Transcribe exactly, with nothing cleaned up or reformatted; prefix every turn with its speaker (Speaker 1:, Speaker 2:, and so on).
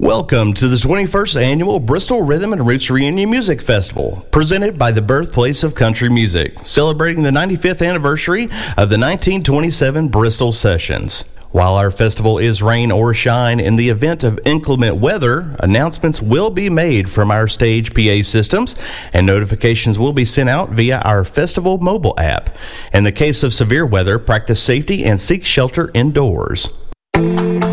Speaker 1: Welcome to the twenty-first Annual Bristol Rhythm and Roots Reunion Music Festival, presented by the Birthplace of Country Music, celebrating the ninety-fifth anniversary of the nineteen twenty-seven Bristol Sessions. While our festival is rain or shine, in the event of inclement weather, announcements will be made from our stage P A systems, and notifications will be sent out via our festival mobile app. In the case of severe weather, practice safety and seek shelter indoors.